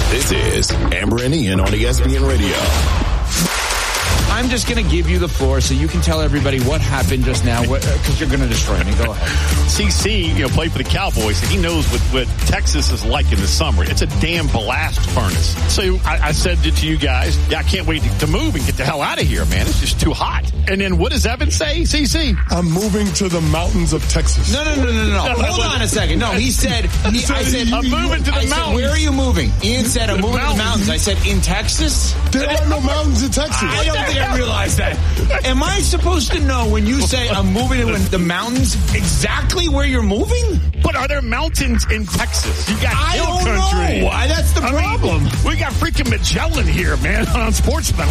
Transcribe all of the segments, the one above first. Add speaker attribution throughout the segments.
Speaker 1: This is Amber and Ian on ESPN Radio.
Speaker 2: I'm just going to give you the floor so you can tell everybody what happened just now, because you're going to destroy me. Go ahead.
Speaker 3: CC, played for the Cowboys, and he knows what Texas is like in the summer. It's a damn blast furnace. So I said to you guys, I can't wait to move and get the hell out of here, man. It's just too hot. And then what does Evan say, CC?
Speaker 4: I'm moving to the mountains of Texas.
Speaker 2: No. Hold on a second. No, I said,
Speaker 3: I'm moving to the mountains.
Speaker 2: Where are you moving? Ian said, I'm moving to the mountains. I said, in Texas?
Speaker 4: There are no mountains in Texas.
Speaker 2: I don't think I realized that. Am I supposed to know when you say I'm moving to the mountains exactly where you're moving?
Speaker 3: But are there mountains in Texas? You got hill country.
Speaker 2: I don't know. That's the problem.
Speaker 3: We got freaking Magellan here, man, on Sportsman.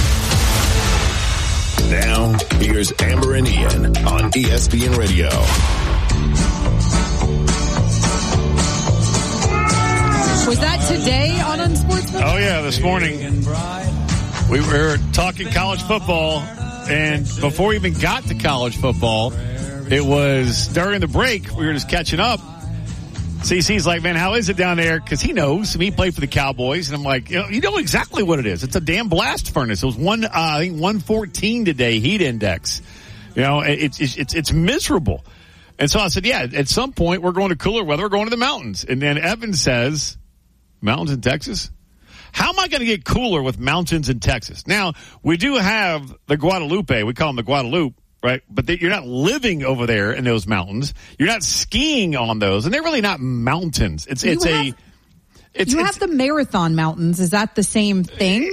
Speaker 1: Now, here's Amber and Ian on ESPN Radio.
Speaker 5: Was that today on Unsportsman?
Speaker 3: Oh, yeah, this morning. We were talking college football, and before we even got to college football, it was during the break. We were just catching up. CC's like, man, how is it down there? Because he knows. He played for the Cowboys. And I'm like, you know exactly what it is. It's a damn blast furnace. It was 114 today, heat index. It's miserable. And so I said, yeah, at some point we're going to cooler weather. We're going to the mountains. And then Evan says, mountains in Texas? How am I going to get cooler with mountains in Texas? Now, we do have the Guadalupe. We call them the Guadalupe. Right, but you're not living over there in those mountains. You're not skiing on those, and they're really not mountains. You have
Speaker 5: the Marathon Mountains. Is that the same thing?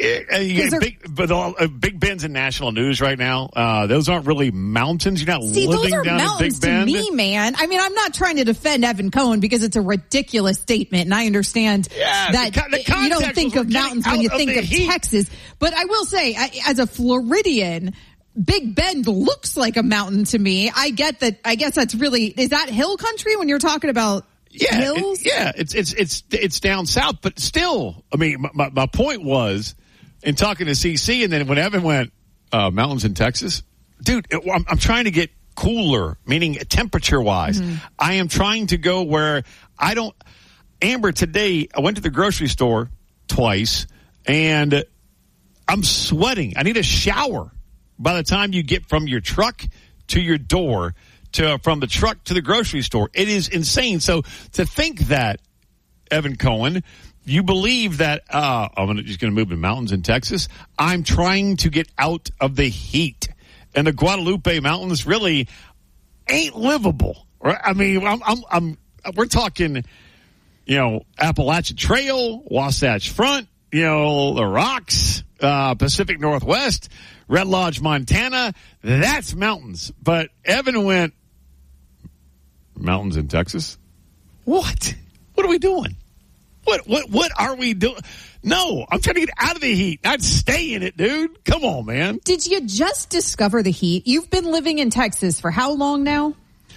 Speaker 3: Big Bend's in national news right now. Those aren't really mountains. You're not living down in Big Bend.
Speaker 5: To me, man. I mean, I'm not trying to defend Evan Cohen because it's a ridiculous statement, and I understand that you don't think of mountains when you think of Texas. But I will say, as a Floridian, Big Bend looks like a mountain to me. I get that. I guess that's really, is that hill country when you're talking about hills?
Speaker 3: It's down south, but still, I mean, my point was in talking to CC, and then when Evan went, mountains in Texas, dude, I'm trying to get cooler, meaning temperature wise. Mm-hmm. I am trying to go where Amber, today I went to the grocery store twice and I'm sweating. I need a shower. By the time you get from your truck to your door, from the truck to the grocery store, it is insane. So to think that, Evan Cohen, you believe that I'm just going to move to mountains in Texas. I'm trying to get out of the heat, and the Guadalupe Mountains really ain't livable. Right? I mean, we're talking, Appalachian Trail, Wasatch Front, the Rocks, Pacific Northwest. Red Lodge, Montana, that's mountains. But Evan went, mountains in Texas? What? What are we doing? What are we doing? No, I'm trying to get out of the heat, not stay in it, dude. Come on, man.
Speaker 5: Did you just discover the heat? You've been living in Texas for how long now?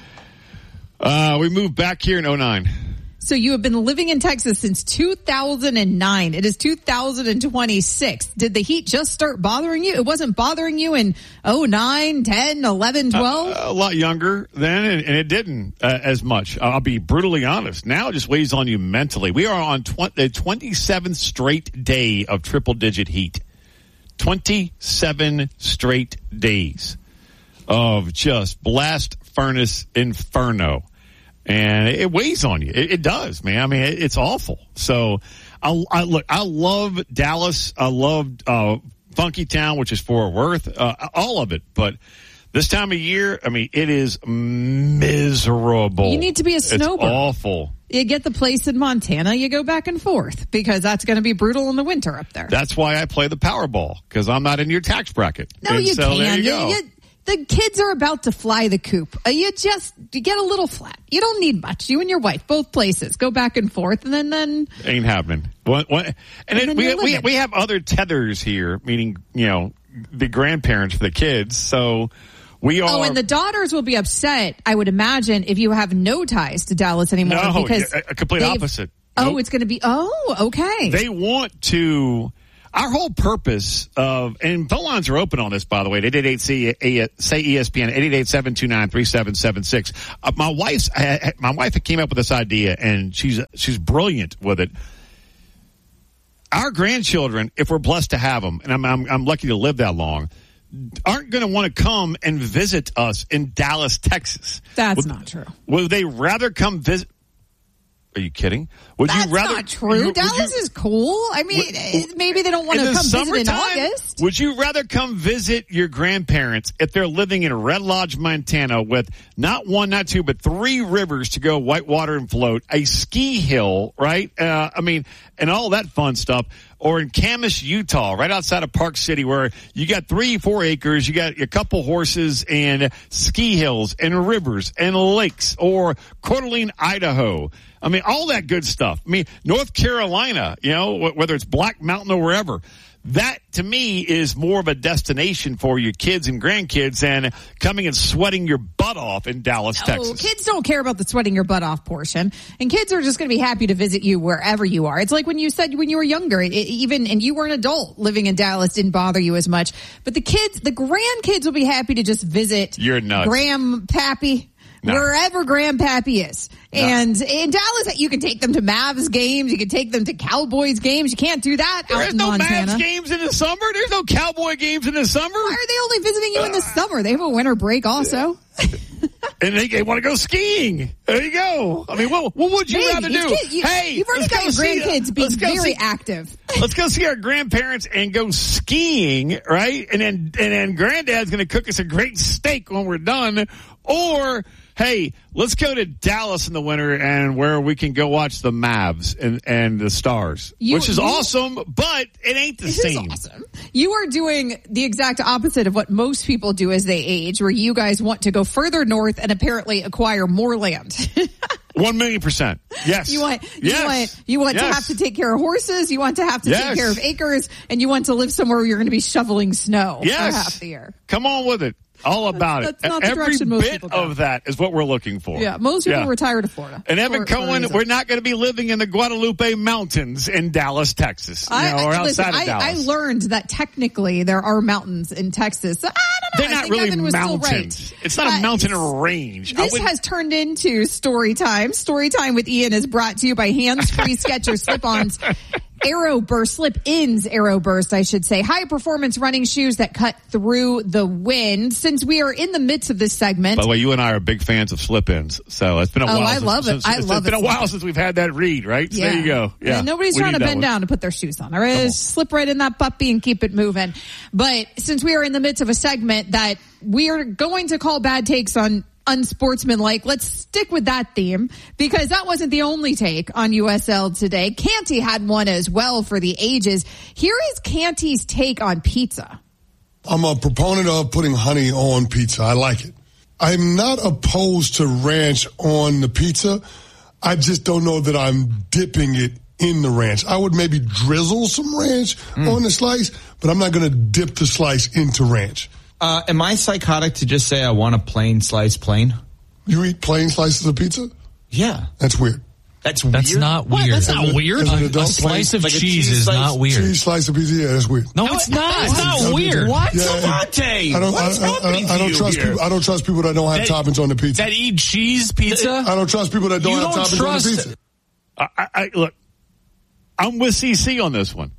Speaker 3: We moved back here in 2009.
Speaker 5: So you have been living in Texas since 2009. It is 2026. Did the heat just start bothering you? It wasn't bothering you in 2009, 10, 11, 12?
Speaker 3: A lot younger then, and it didn't as much. I'll be brutally honest. Now it just weighs on you mentally. We are on the 27th straight day of triple-digit heat. 27 straight days of just blast furnace inferno. And it weighs on you. It does, man. I mean, it's awful. So, I love Dallas. I love Funky Town, which is Fort Worth. All of it. But this time of year, I mean, it is miserable.
Speaker 5: You need to be a snowbird.
Speaker 3: It's awful.
Speaker 5: You get the place in Montana, you go back and forth because that's going to be brutal in the winter up there.
Speaker 3: That's why I play the Powerball, because I'm not in your tax bracket.
Speaker 5: No, and you can't. There you go. The kids are about to fly the coop. You get a little flat. You don't need much. You and your wife, both places, go back and forth, and then
Speaker 3: ain't happening. We have other tethers here, meaning the grandparents for the kids. So we are.
Speaker 5: Oh, and the daughters will be upset, I would imagine, if you have no ties to Dallas anymore.
Speaker 3: No,
Speaker 5: because
Speaker 3: a complete opposite.
Speaker 5: Oh, nope. It's going to be. Oh, okay.
Speaker 3: They want to. Our whole purpose of, and phone lines are open on this, by the way. 888-say ESPN, 888-729-3776. My wife came up with this idea, and she's brilliant with it. our grandchildren, if we're blessed to have them, and I'm lucky to live that long, aren't going to want to come and visit us in Dallas, Texas.
Speaker 5: That's not true.
Speaker 3: Would they rather come visit? Are you kidding?
Speaker 5: That's not true. Dallas is cool. I mean, maybe they don't want to come visit in August.
Speaker 3: Would you rather come visit your grandparents if they're living in Red Lodge, Montana, with not one, not two, but 3 rivers to go whitewater and float, a ski hill, right? And all that fun stuff. Or in Camas, Utah, right outside of Park City, where you got 3-4 acres, you got a couple horses and ski hills and rivers and lakes. Or Coeur d'Alene, Idaho. I mean, all that good stuff. I mean, North Carolina, whether it's Black Mountain or wherever. That, to me, is more of a destination for your kids and grandkids than coming and sweating your butt off in Dallas, Texas.
Speaker 5: Kids don't care about the sweating your butt off portion. And kids are just going to be happy to visit you wherever you are. It's like when you said when you were younger, and you were an adult living in Dallas, didn't bother you as much. But the grandkids will be happy to just visit
Speaker 3: You're nuts.
Speaker 5: Grandpappy. No. Wherever Grandpappy is. No. And in Dallas, you can take them to Mavs games. You can take them to Cowboys games. You can't do that out in Montana.
Speaker 3: There's no Mavs games in the summer. There's no Cowboy games in the summer.
Speaker 5: Why are they only visiting you in the summer? They have a winter break also.
Speaker 3: And they want to go skiing. There you go. I mean, what would you rather do?
Speaker 5: You've already got your grandkids being very active.
Speaker 3: Let's go see our grandparents and go skiing, right? And then Granddad's going to cook us a great steak when we're done. Or, hey, let's go to Dallas in the winter and where we can go watch the Mavs and the Stars, which is awesome, but it ain't the same.
Speaker 5: Is awesome. You are doing the exact opposite of what most people do as they age, where you guys want to go further north and apparently acquire more land.
Speaker 3: 1,000,000%. Yes.
Speaker 5: You want to have to take care of horses. You want to have to take care of acres, and you want to live somewhere where you're going to be shoveling snow for half the year.
Speaker 3: Come on with it. All about it.
Speaker 5: That's not the direction most people go.
Speaker 3: Every bit of that is what we're looking for.
Speaker 5: Yeah, most people retire to Florida.
Speaker 3: And Evan Cohen, we're not going to be living in the Guadalupe Mountains in Dallas, Texas, or outside of Dallas.
Speaker 5: I learned that technically there are mountains in Texas. I don't know.
Speaker 3: They're not really mountains. Right. It's not a mountain range.
Speaker 5: This has turned into story time. Story time with Ian is brought to you by Hands Free Skechers Slip-Ons. Aeroburst, slip-ins Aeroburst, I should say. High-performance running shoes that cut through the wind. Since we are in the midst of this segment.
Speaker 3: By the way, you and I are big fans of slip-ins, so it's been a while.
Speaker 5: I love it.
Speaker 3: It's been a while since we've had that read, right? So there you go. Yeah.
Speaker 5: Nobody's trying to bend down to put their shoes on. All right? Just slip right in that puppy and keep it moving. But since we are in the midst of a segment that we are going to call bad takes on unsportsmanlike, let's stick with that theme, because that wasn't the only take on USL today. Canty had one as well for the ages. Here is Canty's take on pizza.
Speaker 4: I'm a proponent of putting honey on pizza. I like it. I'm not opposed to ranch on the pizza. I just don't know that I'm dipping it in the ranch. I would maybe drizzle some ranch on the slice, but I'm not going to dip the slice into ranch.
Speaker 2: Am I psychotic to just say I want a plain slice plain?
Speaker 4: You eat plain slices of pizza?
Speaker 2: Yeah.
Speaker 4: That's weird.
Speaker 2: That's weird?
Speaker 6: That's not weird.
Speaker 2: What? That's not weird.
Speaker 6: A slice of cheese is not weird.
Speaker 4: Cheese slice of pizza, yeah, that's weird.
Speaker 6: No, it's not. It's not weird.
Speaker 2: What?
Speaker 4: Yeah,
Speaker 2: Savante!
Speaker 4: I don't trust people that don't have toppings on the pizza.
Speaker 6: That eat cheese pizza?
Speaker 4: I don't trust people that don't have toppings on the pizza.
Speaker 3: Look, I'm with CC on this one.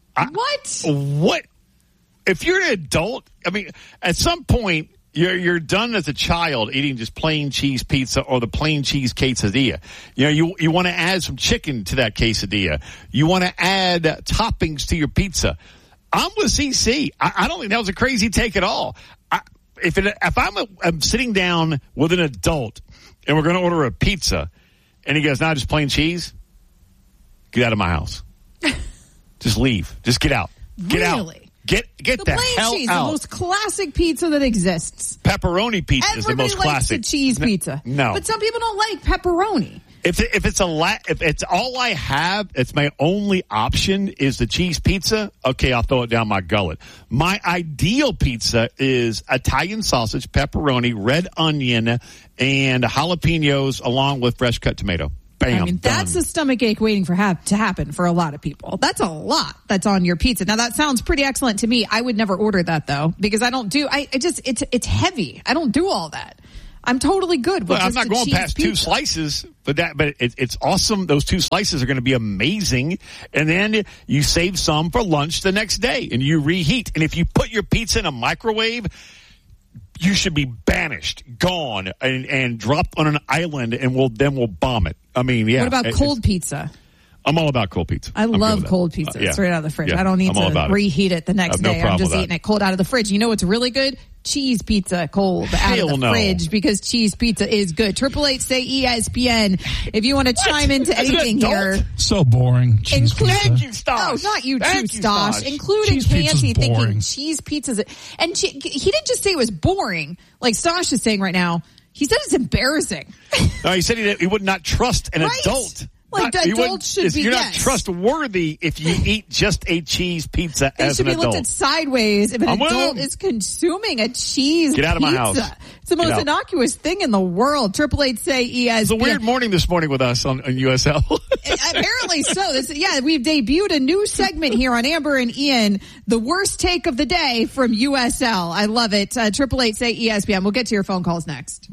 Speaker 3: What? If you're an adult, I mean, at some point, you're done as a child eating just plain cheese pizza or the plain cheese quesadilla. You want to add some chicken to that quesadilla. You want to add toppings to your pizza. I'm with CC. I don't think that was a crazy take at all. If I'm sitting down with an adult and we're going to order a pizza and he goes, "No, just plain cheese," get out of my house. Just leave. Just get out. Get out. Get the hell
Speaker 5: cheese,
Speaker 3: out.
Speaker 5: The most classic pizza that exists.
Speaker 3: Pepperoni pizza is the most classic.
Speaker 5: Everybody likes the cheese pizza.
Speaker 3: No.
Speaker 5: But some people don't like pepperoni.
Speaker 3: If it's all I have, it's my only option is the cheese pizza, okay, I'll throw it down my gullet. My ideal pizza is Italian sausage, pepperoni, red onion, and jalapenos along with fresh cut tomato. Bam,
Speaker 5: I mean, that's a stomach ache waiting to happen for a lot of people. That's a lot that's on your pizza. Now, that sounds pretty excellent to me. I would never order that, though, because I don't do, it's heavy. I don't do all that. I'm totally good with
Speaker 3: I'm not going past
Speaker 5: pizza.
Speaker 3: 2 slices, but it's awesome. Those 2 slices are going to be amazing. And then you save some for lunch the next day and you reheat. And if you put your pizza in a microwave, you should be banished, gone, and dropped on an island, and we'll bomb it. I mean, yeah.
Speaker 5: What about cold pizza?
Speaker 3: I'm all about cold pizza.
Speaker 5: I love cold pizza. It's right out of the fridge. I don't need to reheat it the next day. I'm just eating it cold out of the fridge. You know what's really good? Cheese pizza cold out of the fridge, because cheese pizza is good. 888 say ESPN. If you want to chime into anything here.
Speaker 6: So boring.
Speaker 3: Thank you, Stosh.
Speaker 5: Oh, not you too, Stosh. Including Canty thinking cheese pizzas. And he didn't just say it was boring, like Stosh is saying right now. He said it's embarrassing.
Speaker 3: No, he said he would not trust an adult.
Speaker 5: Like adults should be.
Speaker 3: You're not trustworthy if you eat just a cheese pizza as an adult. It should be looked at
Speaker 5: sideways if an adult is consuming a cheese pizza.
Speaker 3: Get out of my house.
Speaker 5: It's the most innocuous thing in the world. 888 say ESPN.
Speaker 3: It's a weird morning this morning with us on USL.
Speaker 5: Apparently so. We've debuted a new segment here on Amber and Ian, the worst take of the day from USL. I love it. 888 say ESPN. We'll get to your phone calls next.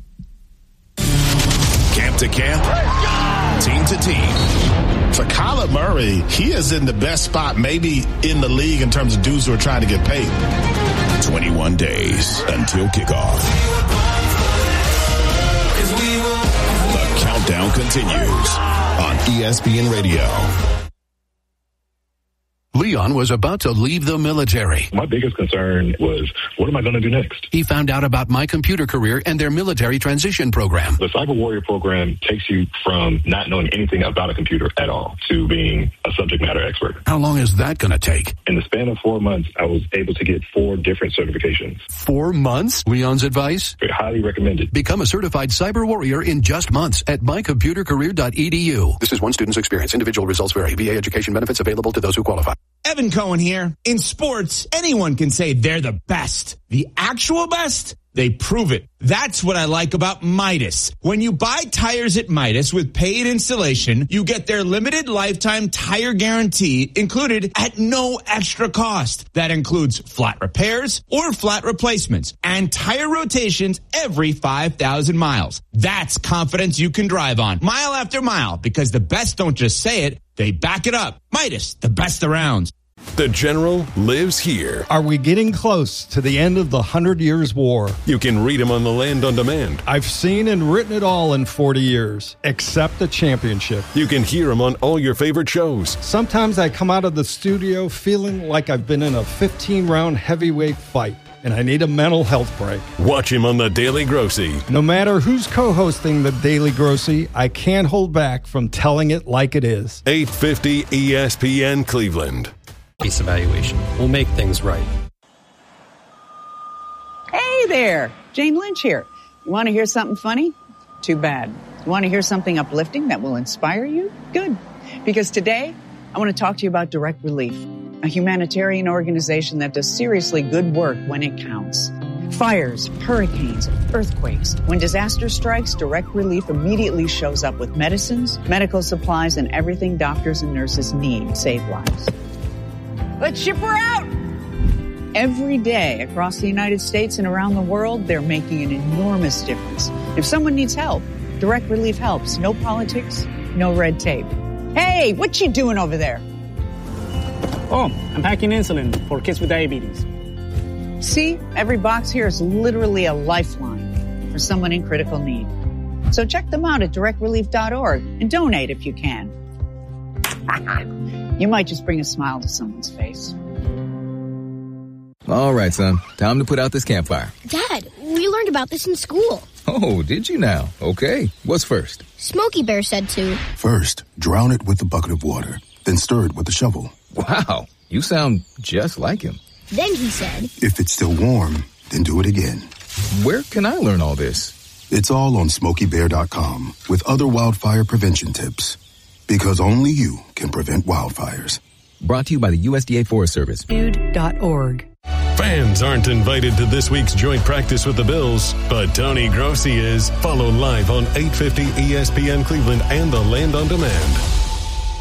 Speaker 1: Camp to camp, team to team.
Speaker 7: For Kyler Murray, he is in the best spot maybe in the league in terms of dudes who are trying to get paid.
Speaker 1: 21 days until kickoff. The countdown continues on ESPN Radio.
Speaker 8: Leon was about to leave the military.
Speaker 9: My biggest concern was, what am I going to do next?
Speaker 8: He found out about My Computer Career and their military transition program.
Speaker 9: The Cyber Warrior program takes you from not knowing anything about a computer at all to being a subject matter expert.
Speaker 8: How long is that going to take?
Speaker 9: In the span of 4 months, I was able to get 4 different certifications.
Speaker 8: 4 months? Leon's advice?
Speaker 9: Highly recommended.
Speaker 8: Become a certified cyber warrior in just months at mycomputercareer.edu. This is one student's experience. Individual results vary. VA education benefits available to those who qualify.
Speaker 2: Evan Cohen here. In sports, anyone can say they're the best. The actual best? They prove it. That's what I like about Midas. When you buy tires at Midas with paid installation, you get their limited lifetime tire guarantee included at no extra cost. That includes flat repairs or flat replacements and tire rotations every 5,000 miles. That's confidence you can drive on mile after mile, because the best don't just say it, they back it up. Midas, the best around.
Speaker 1: The General lives here.
Speaker 10: Are we getting close to the end of the 100 Years' War?
Speaker 1: You can read him on the Land on Demand.
Speaker 10: I've seen and written it all in 40 years, except the championship.
Speaker 1: You can hear him on all your favorite shows.
Speaker 10: Sometimes I come out of the studio feeling like I've been in a 15-round heavyweight fight, and I need a mental health break.
Speaker 1: Watch him on The Daily Grossy.
Speaker 10: No matter who's co-hosting The Daily Grossy, I can't hold back from telling it like it is.
Speaker 1: 850 ESPN Cleveland.
Speaker 11: Case evaluation. We'll make things right.
Speaker 12: Hey there, Jane Lynch here. You want to hear something funny? Too bad. You want to hear something uplifting that will inspire you? Good. Because today, I want to talk to you about Direct Relief, a humanitarian organization that does seriously good work when it counts. Fires, hurricanes, earthquakes. When disaster strikes, Direct Relief immediately shows up with medicines, medical supplies, and everything doctors and nurses need to save lives. Let's ship her out! Every day across the United States and around the world, they're making an enormous difference. If someone needs help, Direct Relief helps. No politics, no red tape. Hey, what you doing over there?
Speaker 13: Oh, I'm packing insulin for kids with diabetes.
Speaker 12: See, every box here is literally a lifeline for someone in critical need. So check them out at directrelief.org and donate if you can. You might just bring a smile to someone's face.
Speaker 14: All right, son. Time to put out this campfire.
Speaker 15: Dad, we learned about this in school.
Speaker 14: Oh, did you now? Okay. What's first?
Speaker 15: Smokey Bear said to.
Speaker 16: First, drown it with a bucket of water, then stir it with a shovel.
Speaker 14: Wow, you sound just like him.
Speaker 15: Then he said,
Speaker 16: if it's still warm, then do it again.
Speaker 14: Where can I learn all this?
Speaker 16: It's all on SmokeyBear.com with other wildfire prevention tips. Because only you can prevent wildfires.
Speaker 14: Brought to you by the USDA Forest Service.
Speaker 5: Food.org.
Speaker 1: Fans aren't invited to this week's joint practice with the Bills, but Tony Grossi is. Follow live on 850 ESPN Cleveland and the Land on Demand.